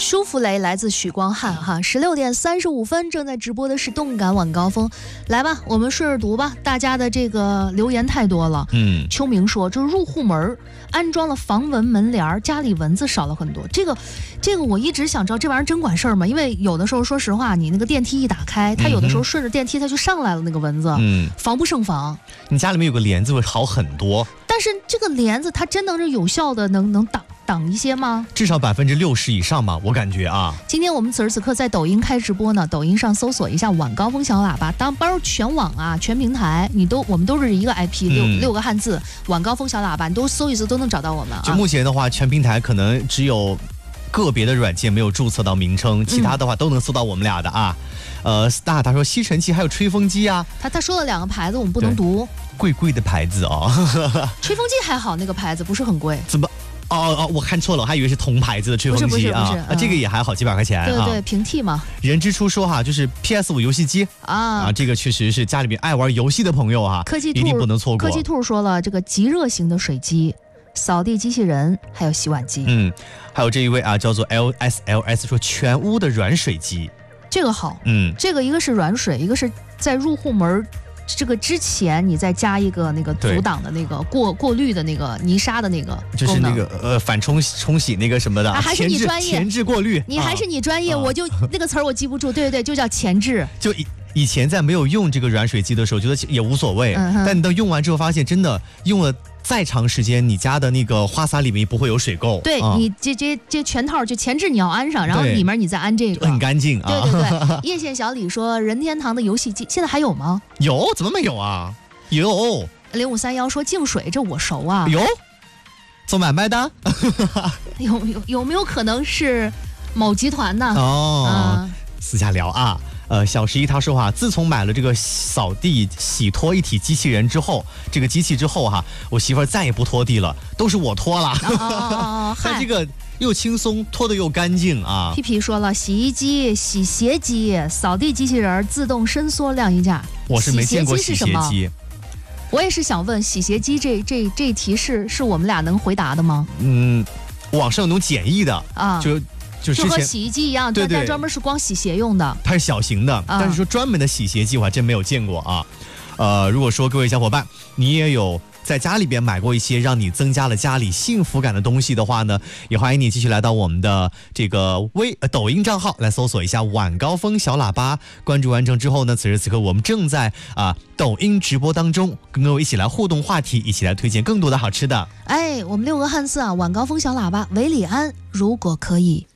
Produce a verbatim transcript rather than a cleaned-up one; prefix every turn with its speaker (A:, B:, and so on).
A: 舒芙蕾来自许光汉哈，十六点三十五分正在直播的是动感晚高峰，来吧，我们顺着读吧，大家的这个留言太多了。嗯，秋明说，这入户门安装了防蚊门帘，家里蚊子少了很多。这个，这个我一直想知道这玩意儿真管事儿吗？因为有的时候说实话，你那个电梯一打开，它有的时候顺着电梯它就上来了那个蚊子，嗯，防不胜防。
B: 你家里面有个帘子会好很多，
A: 但是这个帘子它真能是有效的能能挡挡一些吗？
B: 至少百分之六十以上吧，我感觉啊。
A: 今天我们此时此刻在抖音开直播呢，抖音上搜索一下晚高峰小喇叭，当包括全网啊，全平台，你都我们都是一个 I P， 六、嗯、六个汉字，晚高峰小喇叭，你都搜一搜都能找到我们啊。
B: 就目前的话，全平台可能只有个别的软件没有注册到名称，其他的话都能搜到我们俩的啊。呃 ，Star 他说吸尘器还有吹风机啊，
A: 他他说了两个牌子，我们不能读，
B: 贵贵的牌子哦。
A: 吹风机还好，那个牌子不是很贵。
B: 怎么？哦哦，我看错了，我还以为是同牌子的吹风机啊。
A: 不是不是不是，
B: 啊，这个也还好，几百块钱。
A: 对对对，平替嘛。
B: 人之初说哈，就是 P S 五 游戏机啊啊，这个确实是家里面爱玩游戏的朋友啊，
A: 科技兔
B: 一定不能错过。
A: 科技兔说了，这个极热型的水机、扫地机器人，还有洗碗机。
B: 嗯，还有这一位啊，叫做 L S L S 说全屋的软水机，
A: 这个好。嗯，这个一个是软水，一个是在入户门这个之前你再加一个那个阻挡的那个过过滤的那个泥沙的那个
B: 就是那个呃反冲冲洗那个什么的、
A: 啊、还是你专业
B: 前置过滤，
A: 你还是你专业、啊、我就那个词儿我记不住，对对对，就叫前置。
B: 就以以前在没有用这个软水机的时候觉得也无所谓、嗯、但你等用完之后发现真的用了再长时间，你家的那个花洒里面不会有水垢。
A: 对、啊、你这这这全套就前置你要安上，然后里面你再安这个，
B: 很干净啊。
A: 对对对。叶县小李说，任天堂的游戏机现在还有吗？
B: 有，怎么没有啊？有。
A: 零五三幺说净水，这我熟啊。
B: 有，做买卖的。
A: 有有有没有可能是某集团呢？
B: 哦，嗯、私下聊啊。呃，小十一他说哈，自从买了这个扫地洗拖一体机器人之后，这个机器之后哈，我媳妇儿再也不拖地了，都是我拖了。哦哦哦，它这个又轻松，拖得又干净啊。
A: 皮皮说了，洗衣机、洗鞋机、扫地机器人、自动伸缩晾衣架。
B: 我是没见过洗鞋机。
A: 我也是想问，洗鞋机这这这题是是我们俩能回答的吗？
B: 嗯，网上有那种简易的啊，就。就,
A: 就和洗衣机一样，对对，专门是光洗鞋用的。
B: 它是小型的，啊、但是说专门的洗鞋机我还真没有见过啊。呃，如果说各位小伙伴，你也有在家里边买过一些让你增加了家里幸福感的东西的话呢，也欢迎你继续来到我们的这个微、呃、抖音账号来搜索一下晚高峰小喇叭，关注完成之后呢，此时此刻我们正在啊、呃、抖音直播当中，跟各位一起来互动话题，一起来推荐更多的好吃的。
A: 哎，我们六个汉字啊，晚高峰小喇叭，韦礼安，如果可以。